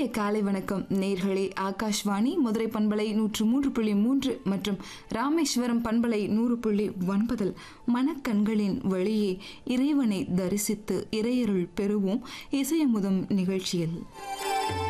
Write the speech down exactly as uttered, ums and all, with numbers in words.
இனிய காலை வணக்கம் நேர்களே. ஆகாஷ்வாணி மதுரை பண்பலை நூற்று மூன்று புள்ளி மூன்று மற்றும் ராமேஸ்வரம் பண்பலை நூறு புள்ளி ஒன்பதில் மனக்கண்களின் வழியே இறைவனை தரிசித்து இறையருள் பெறுவோம் இசையமுதம் நிகழ்ச்சியில்.